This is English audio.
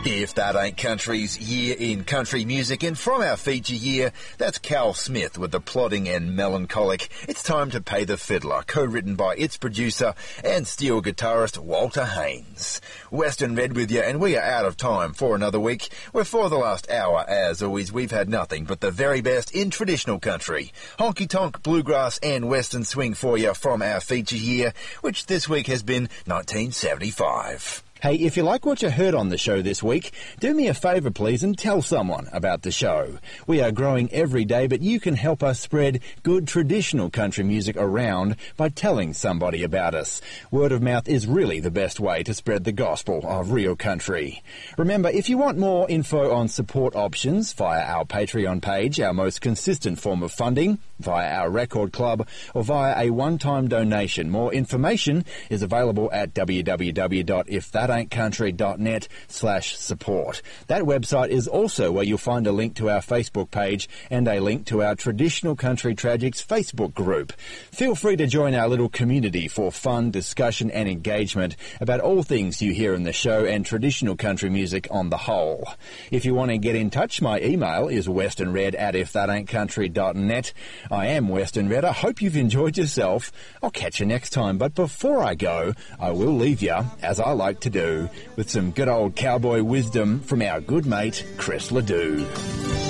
If that ain't country's year in country music, and from our feature year, that's Cal Smith with The Plodding and Melancholic. It's Time to Pay the Fiddler, co-written by its producer and steel guitarist Walter Haynes. Western Red with you, and we are out of time for another week, where for the last hour, as always, we've had nothing but the very best in traditional country. Honky-tonk, bluegrass and western swing for you from our feature year, which this week has been 1975. Hey, if you like what you heard on the show this week, do me a favour please and tell someone about the show. We are growing every day, but you can help us spread good traditional country music around by telling somebody about us. Word of mouth is really the best way to spread the gospel of real country. Remember, if you want more info on support options via our Patreon page, our most consistent form of funding, via our record club, or via a one-time donation, more information is available at www.ifthataintcountry.net/support. That website is also where you'll find a link to our Facebook page and a link to our Traditional Country Tragics Facebook group. Feel free to join our little community for fun, discussion and engagement about all things you hear in the show and traditional country music on the whole. If you want to get in touch, my email is westernred@ifthataintcountry.net. I am Western Red. I hope you've enjoyed yourself. I'll catch you next time, but before I go, I will leave you, as I like to do, with some good old cowboy wisdom from our good mate Chris Ledoux.